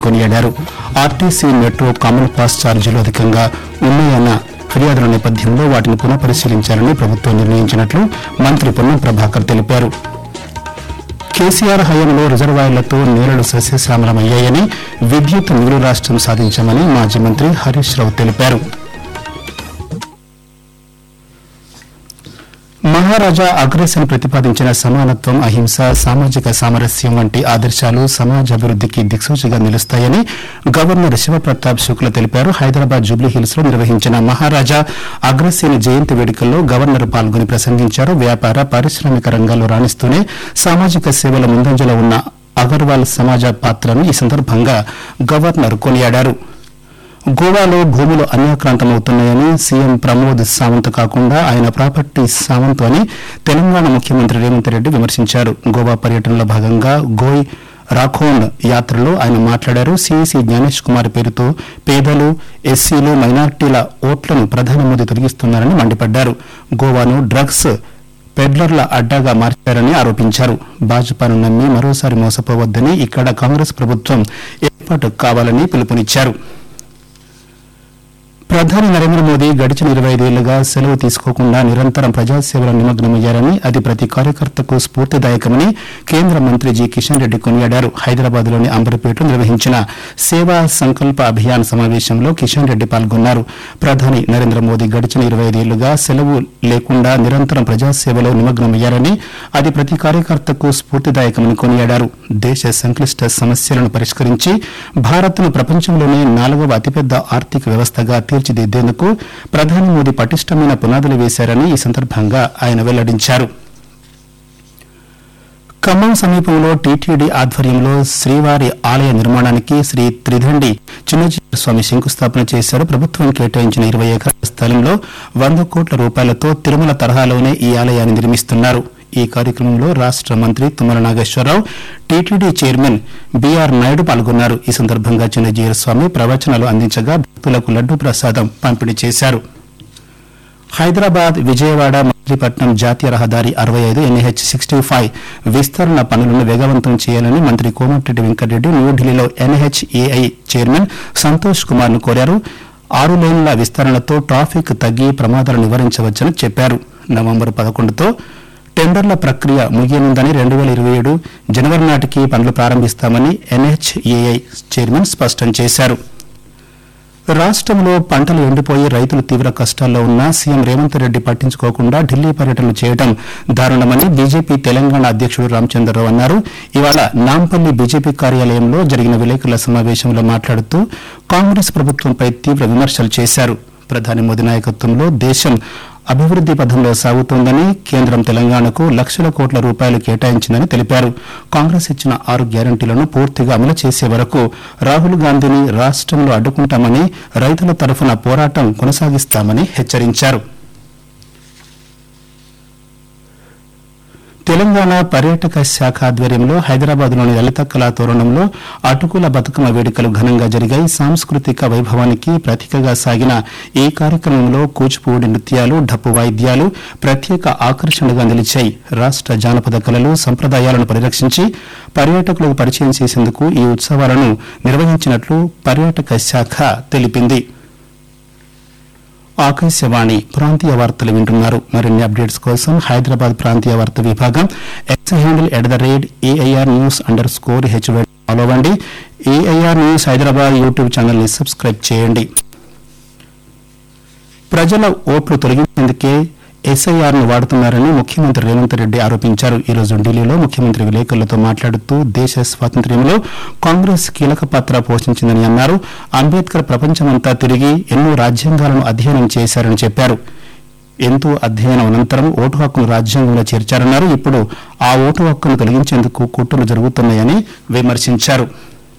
కొనియాడారు. RTC metro common pass ఛార్జీలు అధికంగా ఉన్నాయన్న ఫిర్యాదుల నేపథ్యంలో వాటిని పునఃపరిశీలించాలని ప్రభుత్వం నిర్ణయించినట్లు మంత్రి పొన్నం ప్రభాకర్ తెలిపారు. కేసీఆర్ హయాంలో రిజర్వాయర్లతో నేలలు సస్యశ్యామలమయ్యాయని, విద్యుత్ మిగులు రాష్ట్రం సాధించామని మాజీ మంత్రి హరీష్ రావు తెలిపారు. మహారాజా అగ్రసేన్ ప్రతిపాదించిన సమానత్వం, అహింస, సామాజిక సామరస్యం వంటి ఆదర్శాలు సమాజాభివృద్దికి దిక్సూచిగా నిలుస్తాయని గవర్నర్ శివప్రతాప్ శుక్లా తెలిపారు. హైదరాబాద్ జూబ్లీహిల్స్ లో నిర్వహించిన మహారాజా అగ్రసేన్ జయంతి వేడుకల్లో గవర్నర్ పాల్గొని ప్రసంగించారు. వ్యాపార, పారిశ్రామిక రంగాల్లో రాణిస్తూనే సామాజిక సేవల ముందంజలో ఉన్న అగర్వాల్ సమాజ పాత్రను ఈ సందర్భంగా గవర్నర్ కొనియాడారు. గోవాలో భూములు అన్యాక్రాంతమవుతున్నాయని సీఎం ప్రమోద్ సావంత్ కాకుండా ఆయన ప్రాపర్టీ సావంత్ అని తెలంగాణ ముఖ్యమంత్రి రేవంత్ రెడ్డి విమర్శించారు. గోవా పర్యటనలో భాగంగా గోయ్ రాఖోన్ యాత్రలో ఆయన మాట్లాడారు. సీఈసీ జ్ఞానేష్ కుమార్ పేరుతో పేదలు, ఎస్సీలు, మైనార్టీల ఓట్లను ప్రధాని మోదీ తొలగిస్తున్నారని మండిపడ్డారు. గోవాను డ్రగ్స్ పెడ్లర్ల అడ్డాగా మార్చారని ఆరోపించారు. భాజపాను నమ్మి మరోసారి మోసపోవద్దని, ఇక్కడ కాంగ్రెస్ ప్రభుత్వం ఏర్పాటు కావాలని పిలుపునిచ్చారు. ప్రధాని నరేంద్ర మోదీ గడిచిన 25 ఏళ్లుగా సెలవు తీసుకోకుండా నిరంతరం ప్రజాసేవలో నిమగ్నమయ్యారని, అది ప్రతి కార్యకర్తకు స్ఫూర్తిదాయకమని కేంద్ర మంత్రి జి కిషన్ రెడ్డి కొనియాడారు. హైదరాబాద్లోని అంబర్పేటలో నిర్వహించిన సేవా సంకల్ప అభియాన్ సమావేశంలో కిషన్ రెడ్డి పాల్గొన్నారు. ప్రధాని నరేంద్ర మోదీ గడిచిన 25 ఏళ్లుగా సెలవు లేకుండా నిరంతరం ప్రజాసేవలో నిమగ్నమయ్యారని, అది ప్రతి కార్యకర్తకు స్ఫూర్తిదాయకమని కొనియాడారు. దేశ సంక్లిష్ట సమస్యలను పరిష్కరించి భారత్ను ప్రపంచంలోనే 4వ అతిపెద్ద ఆర్థిక వ్యవస్థగా తీర్చిదిద్దేందుకు ప్రధాని మోదీ పటిష్టమైన పునాదులు వేశారని ఈ సందర్భంగా ఆయన వెల్లడించారు. ఖమ్మం సమీపంలో టీటీడీ ఆధ్వర్యంలో శ్రీవారి ఆలయ నిర్మాణానికి శ్రీ త్రిదండి చిన్నజీయర్ స్వామి శంకుస్థాపన చేశారు. ప్రభుత్వం కేటాయించిన 20 ఎకరాల స్థలంలో 100 కోట్ల రూపాయలతో తిరుమల తరహాలోనే ఈ ఆలయాన్ని నిర్మిస్తున్నారు. ఈ కార్యక్రమంలో రాష్ట మంత్రి Tummala Nageswararao, TTD chairman BR Naidu పాల్గొన్నారు. ఈ సందర్భంగా చిన్నజీయర్ స్వామి ప్రవచనాలు అందించగా భక్తులకు లడ్డూ ప్రసాదం పంపిణీ చేశారు. హైదరాబాద్ విజయవాడ మచిలీపట్నం జాతీయ రహదారి 65 NH 65 విస్తరణ పనులను వేగవంతం చేయాలని మంత్రి కోమటిరెడ్డి వెంకటరెడ్డి న్యూఢిల్లీలో NHAI చైర్మన్ సంతోష్ కుమార్ ను కోరారు. 6 లేన్ల విస్తరణతో ట్రాఫిక్ తగ్గి ప్రమాదాలు నివారించవచ్చని చెప్పారు. నవంబర్ 11తో టెండర్ల ప్రక్రియ ముగియనుందని, 2027 జనవరి నాటికి పనులు ప్రారంభిస్తామని NHAI చైర్మన్ స్పష్టం చేశారు. రాష్టంలో పంటలు ఎండిపోయి రైతులు తీవ్ర కష్టాల్లో ఉన్నా సీఎం రేవంత్ రెడ్డి పట్టించుకోకుండా ఢిల్లీ పర్యటనలు చేయడం దారుణమని బీజేపీ తెలంగాణ అధ్యక్షుడు రామచంద్రరావు అన్నారు. ఇవాళ నాంపల్లి బీజేపీ కార్యాలయంలో జరిగిన విలేకరుల సమావేశంలో మాట్లాడుతూ కాంగ్రెస్ ప్రభుత్వంపై తీవ్ర విమర్శలు చేశారు. ప్రధాని మోదీ నాయకత్వంలో దేశం అభివృద్ది పథంలో సాగుతోందని, కేంద్రం తెలంగాణకు లక్షల కోట్ల రూపాయలు కేటాయించిందని తెలిపారు. కాంగ్రెస్ ఇచ్చిన 6 గ్యారంటీలను పూర్తిగా అమలు చేసే వరకు రాహుల్ గాంధీని రాష్టంలో అడ్డుకుంటామని, రైతుల తరఫున పోరాటం కొనసాగిస్తామని హెచ్చరించారు. తెలంగాణ పర్యాటక శాఖ ఆధ్వర్యంలో హైదరాబాద్లోని లలిత కళా తోరణంలో అటుకుల బతుకమ్మ వేడుకలు ఘనంగా జరిగాయి. సాంస్కృతిక వైభవానికి ప్రతీకగా సాగిన ఈ కార్యక్రమంలో కూచిపూడి నృత్యాలు, డప్పు వాయిద్యాలు ప్రత్యేక ఆకర్షణగా నిలిచాయి. రాష్ట జానపద కళలు, సంప్రదాయాలను పరిరక్షించి పర్యాటకులకు పరిచయం చేసేందుకు ఈ ఉత్సవాలను నిర్వహించినట్లు పర్యాటక శాఖ తెలిపింది. ఆకాశవాణి ప్రాంతీయ వార్తలు వింటున్నారు. మరిన్ని అప్డేట్స్ కోసం హైదరాబాద్ ప్రాంతీయ వార్తా విభాగం X handle @AIR News_HY follow అవ్వండి. AIR News Hyderabad YouTube channel ని సబ్స్క్రైబ్ చేయండి. ప్రజల ఓట్లు తొలగించేందుకే SIR ను వాడుతున్నారని ముఖ్యమంత్రి రేవంత్ రెడ్డి ఆరోపించారు. ఈ రోజు ఢిల్లీలో ముఖ్యమంత్రి విలేకరులతో మాట్లాడుతూ దేశ స్వాతంత్ర్యంలో కాంగ్రెస్ కీలక పాత్ర పోషించిందని అన్నారు. అంబేద్కర్ ప్రపంచమంతా తిరిగి ఎన్నో రాజ్యాంగాలను అధ్యయనం చేశారని చెప్పారు. ఎంతో అధ్యయనం అనంతరం ఓటు హక్కును రాజ్యాంగంలో చేర్చారన్నారు. ఇప్పుడు ఆ ఓటు హక్కును తొలగించేందుకు కుట్రలు జరుగుతున్నాయని విమర్శించారు.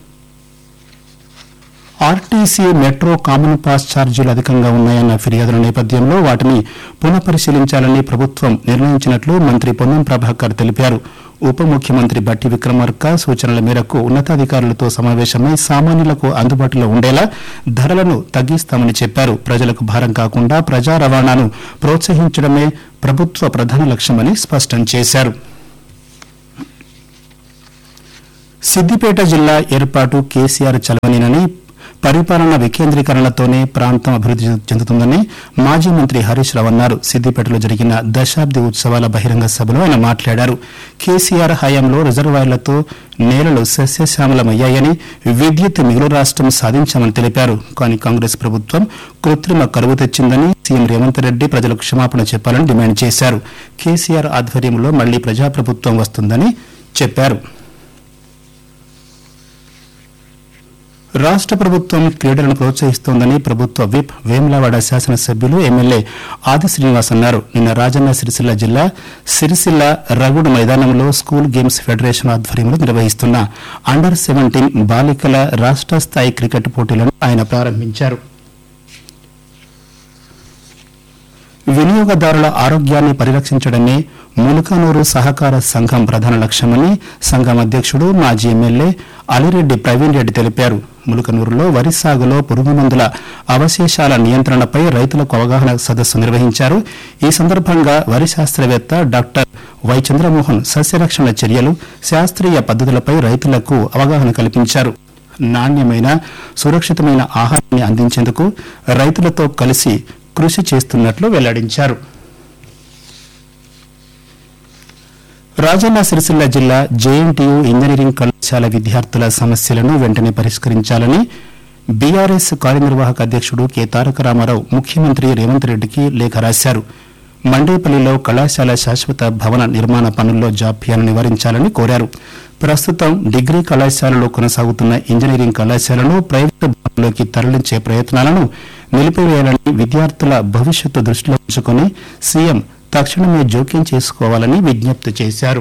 ఆర్టీసీ మెట్రో కామన్ పాస్ ఛార్జీలు అధికంగా ఉన్నాయన్న ఫిర్యాదుల నేపథ్యంలో వాటిని పునఃపరిశీలించాలని ప్రభుత్వం నిర్ణయించినట్లు మంత్రి పొన్నం ప్రభాకర్ తెలిపారు. ఉప ముఖ్యమంత్రి బట్టి విక్రమార్క సూచనల మేరకు ఉన్నతాధికారులతో సమావేశమై సామాన్యులకు అందుబాటులో ఉండేలా ధరలను తగ్గిస్తామని చెప్పారు. ప్రజలకు భారం కాకుండా ప్రజా రవాణాను ప్రోత్సహించడమే ప్రభుత్వ ప్రధాన లక్ష్యమని స్పష్టం చేశారు. సిద్దిపేట జిల్లా ఏర్పాటు కేసీఆర్ చలవనేనని పరిపాలన వికేంద్రీకరణతోనే ప్రాంతం అభివృద్ది చెందుతుందని మాజీ మంత్రి హరీష్ రావు అన్నారు. సిద్దిపేటలో జరిగిన దశాబ్ది ఉత్సవాల బహిరంగ సభలో ఆయన మాట్లాడారు. కేసీఆర్ హయాంలో రిజర్వాయర్లతో నేలలు సస్యశ్యామలమయ్యాయని, విద్యుత్ మిగులు రాష్ట్రం సాధించామని తెలిపారు. కానీ కాంగ్రెస్ ప్రభుత్వం కృత్రిమ కరువు తెచ్చిందని సీఎం రేవంత్ రెడ్డి ప్రజలకు క్షమాపణ చెప్పాలని డిమాండ్ చేశారు. కేసీఆర్ ఆధ్వర్యంలో మళ్లీ ప్రజాప్రభుత్వం వస్తుందని చెప్పారు. రాష్ట ప్రభుత్వం క్రీడలను ప్రోత్సహిస్తోందని ప్రభుత్వ విప్ వేములవాడ శాసనసభ్యులు ఎమ్మెల్యే ఆది శ్రీనివాస్ అన్నారు. నిన్న రాజన్న సిరిసిల్ల జిల్లా సిరిసిల్ల రగుడు మైదానంలో స్కూల్ గేమ్స్ ఫెడరేషన్ ఆధ్వర్యంలో నిర్వహిస్తున్న అండర్-17 బాలికల రాష్ట స్థాయి క్రికెట్ పోటీలను ఆయన ప్రారంభించారు. వినియోగదారుల ఆరోగ్యాన్ని పరిరక్షించడమే ములకనూరు సహకార సంఘం ప్రధాన లక్ష్యమని సంఘం అధ్యక్షుడు మాజీ ఎమ్మెల్యే అలిరెడ్డి ప్రవీణ్ రెడ్డి తెలిపారు. ములకనూరులో వరి సాగులో పురుగుమందుల అవశేషాల నియంత్రణపై రైతులకు అవగాహన సదస్సు నిర్వహించారు. ఈ సందర్భంగా వరి శాస్త్రవేత్త డాక్టర్ వై చంద్రమోహన్ సస్యరక్షణ చర్యలు, శాస్త్రీయ పద్ధతులపై రైతులకు అవగాహన కల్పించారు. నాణ్యమైన, సురక్షితమైన ఆహారాన్ని అందించేందుకు రైతులతో కలిసి కృషి చేస్తున్నట్లు వెల్లడించారు. రాజన్న సిరిసిల్ల జిల్లా జేఎన్టీయూ ఇంజనీరింగ్ కళాశాల విద్యార్థుల సమస్యలను వెంటనే పరిష్కరించాలని బీఆర్ఎస్ కార్యనిర్వాహక అధ్యక్షుడు కె తారక రామారావు ముఖ్యమంత్రి రేవంత్ రెడ్డికి లేఖ రాశారు. మండేపల్లిలో కళాశాల శాశ్వత భవన నిర్మాణ పనుల్లో జాప్యాలను నివారించాలని కోరారు. ప్రస్తుతం డిగ్రీ కళాశాలలో కొనసాగుతున్న ఇంజనీరింగ్ కళాశాలను ప్రైవేటు భవనంలోకి తరలించే ప్రయత్నాలను నిలిపివేయాలని, విద్యార్థుల భవిష్యత్తు దృష్టిలో ఉంచుకుని సీఎం తక్షణమే జోక్యం చేసుకోవాలని విజ్ఞప్తి చేశారు.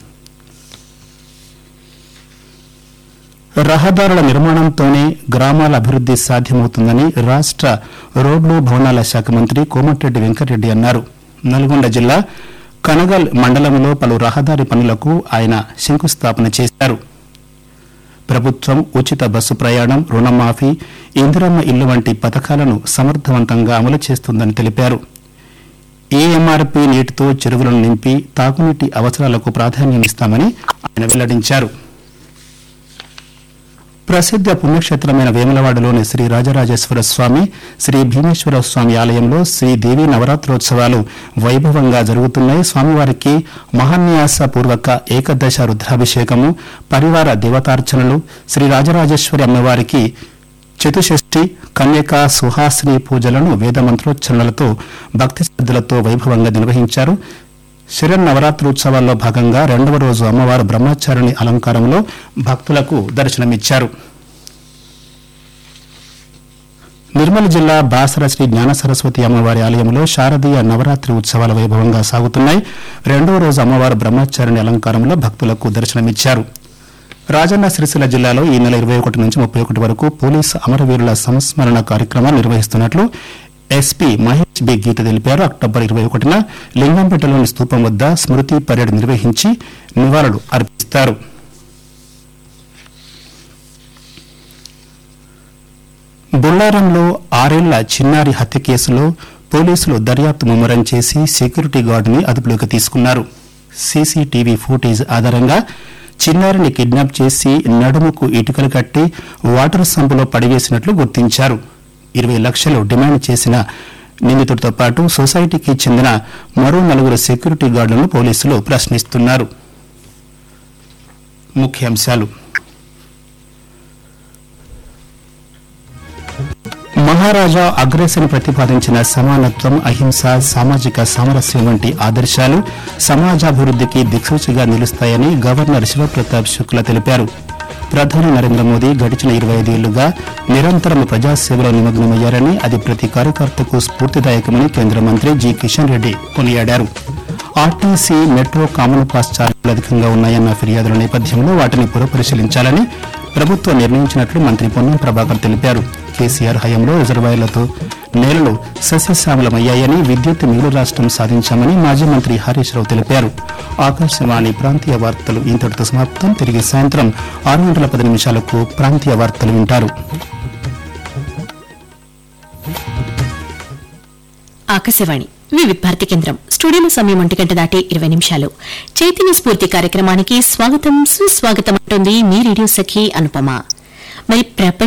రహదారుల నిర్మాణంతోనే గ్రామాల అభివృద్ది సాధ్యమవుతుందని రాష్ట రోడ్లు భవనాల శాఖ మంత్రి కోమటిరెడ్డి వెంకటరెడ్డి అన్నారు. నల్గొండ జిల్లా కనగల్ మండలంలో పలు రహదారి పనులకు ఆయన శంకుస్థాపన చేశారు. ప్రభుత్వం ఉచిత బస్సు ప్రయాణం, రుణమాఫీ, ఇందిరమ్మ ఇల్లు వంటి పథకాలను సమర్థవంతంగా అమలు చేస్తుందని తెలిపారు. ఏఎంఆర్పీ నీటితో చెరువులను నింపి తాగునీటి అవసరాలకు ప్రాధాన్యమిస్తామని ఆయన వెల్లడించారు. ప్రసిద్ద పుణ్యక్షేత్రమైన వేములవాడలోని శ్రీ రాజరాజేశ్వర స్వామి, శ్రీ భీమేశ్వర స్వామి ఆలయంలో శ్రీదేవి నవరాత్రోత్సవాలు వైభవంగా జరుగుతున్నాయి. స్వామివారికి మహాన్యాసపూర్వక ఏకదశ రుద్రాభిషేకము, పరివార దేవతార్చనలు, శ్రీ రాజరాజేశ్వరి అమ్మవారికి చతుషష్ఠి, కన్యకా, సుహాసిని పూజలను వేద మంత్రోచ్చరణలతో భక్తి శ్రద్దలతో వైభవంగా నిర్వహించారు. శరన్నవరాత్రోత్సవాల్లో భాగంగా 2వ రోజు అమ్మవారు బ్రహ్మచారిణి అలంకారంలో భక్తులకు దర్శనమిచ్చారు. నిర్మల్ జిల్లా బాసర శ్రీ జ్ఞాన సరస్వతి అమ్మవారి ఆలయంలో శారదీయ నవరాత్రి ఉత్సవాల వైభవంగా సాగుతున్నాయి. 2వ రోజు అమ్మవారు బ్రహ్మచారిణి అలంకారంలో భక్తులకు దర్శనమిచ్చారు. రాజన్న సిరిసిల్ల జిల్లాలో ఈ నెల 21 నుంచి 31 వరకు పోలీసు అమరవీరుల సంస్మరణ కార్యక్రమాలు నిర్వహిస్తున్నట్లు ఎస్పీ మహేష్ బి గీత తెలిపారు. అక్టోబర్ 21న లింగంపేటలోని స్తూపం వద్ద స్మృతి పరేడ్ నిర్వహించి నివాళులు అర్పిస్తారు. బుల్లారంలో 6 ఏళ్ల చిన్నారి హత్య కేసులో పోలీసులు దర్యాప్తు ముమ్మరం చేసి సెక్యూరిటీ గార్డుని అదుపులోకి తీసుకున్నారు. సీసీటీవీ ఫుటేజ్ ఆధారంగా చిన్నారిని కిడ్నాప్ చేసి నడుముకు ఇటుకలు కట్టి వాటర్ సంపులో పడివేసినట్లు గుర్తించారు. 20 లక్షలు డిమాండ్ చేసిన నిందితుడితో పాటు సొసైటీకి చెందిన మరో 4 సెక్యూరిటీ గార్డులను పోలీసులు ప్రశ్నిస్తున్నారు. ముఖ్యాంశాలు: మహారాజా అగ్రసేన్ ప్రతిపాదించిన సమానత్వం, అహింస, సామాజిక సామరస్యం వంటి ఆదర్శాలు సమాజాభివృద్దికి దిక్సూచిగా నిలుస్తాయని గవర్నర్ శివప్రతాప్ శుక్లా తెలిపారు. ప్రధాని నరేంద్ర మోదీ గడిచిన 25 ఏళ్లుగా నిరంతరం ప్రజాసేవలో నిమగ్నమయ్యారని, అది ప్రతి కార్యకర్తకు స్ఫూర్తిదాయకమని కేంద్ర మంత్రి జి కిషన్ రెడ్డి కొనియాడారు. ఆర్టీసీ, మెట్రో కామన్ పాస్ ఛార్జీలు అధికంగా ఉన్నాయన్న ఫిర్యాదుల నేపథ్యంలో వాటిని పునఃపరిశీలించాలని ప్రభుత్వం నిర్ణయించినట్లు మంత్రి పొన్నం ప్రభాకర్ తెలిపారు. కేసీఆర్ హయాంలో రిజర్వాయర్లతో నేలలు సస్యశ్యామలమయ్యాయని, విద్యుత్ మిగులు రాష్ట్రం సాధించామని మాజీ మంత్రి హరీష్ రావు తెలిపారు. ఆకాశవాణి ప్రాంతీయ వార్తలు ఇంతటితో సమాప్తం. తిరిగి సాయంత్రం 6:10 ప్రాంతీయ వార్తలు వింటారు. ఆకాశవాణి వివిధ భారతి కేంద్రం స్టూడియోలో సమయం 1 దాటి 20 నిమిషాలు. చైతన్య స్ఫూర్తి కార్యక్రమానికి స్వాగతం సుస్వాగతం అంటోంది మీ రేడియో సఖి అనుపమ. మరి